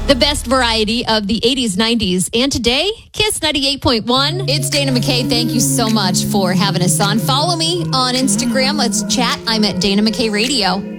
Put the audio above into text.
The best variety of the 80s, 90s, and today, Kiss 98.1. It's Dana McKay. Thank you so much for having us on. Follow me on Instagram. Let's chat. I'm at Dana McKay Radio.